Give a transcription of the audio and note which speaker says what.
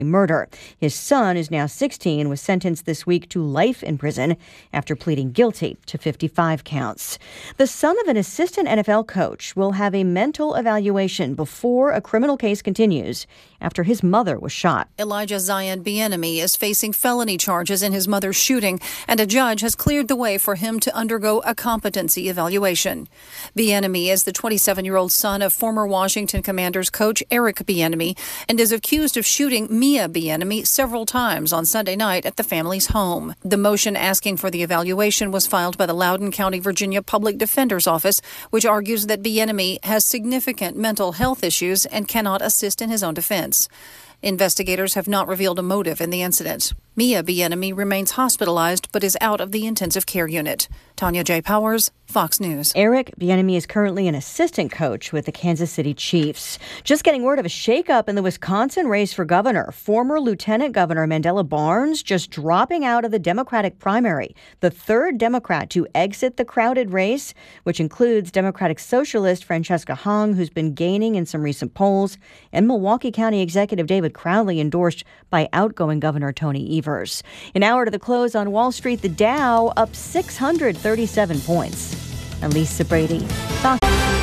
Speaker 1: murder. His son is now 16 and was sentenced this week to life in prison after pleading guilty to 55 counts. The son of an assistant NFL coach will have a mental evaluation before a criminal case continues after his mother was shot.
Speaker 2: Elijah Zion Bieniemy is facing felony charges in his mother's shooting, and a judge has cleared the way for him to undergo a competency evaluation. Bieniemy is the 27-year-old son of former Washington Commanders coach Eric Bieniemy and is accused of shooting Mia Bieniemy several times on Sunday night at the family's home. The motion asking for the evaluation was filed by the Loudoun County, Virginia Public Defender's Office, which argues that Bieniemy has significant mental health issues and cannot assist in his own defense. Investigators have not revealed a motive in the incident. Mia Bieniemy remains hospitalized but is out of the intensive care unit. Tanya J. Powers, Fox News.
Speaker 1: Eric Bieniemy is currently an assistant coach with the Kansas City Chiefs. Just getting word of a shakeup in the Wisconsin race for governor. Former Lieutenant Governor Mandela Barnes just dropping out of the Democratic primary, the third Democrat to exit the crowded race, which includes Democratic Socialist Francesca Hong, who's been gaining in some recent polls, and Milwaukee County Executive David Crowley, endorsed by outgoing Governor Tony Evers. An hour to the close on Wall Street, the Dow up 637 points. I'm Lisa Brady.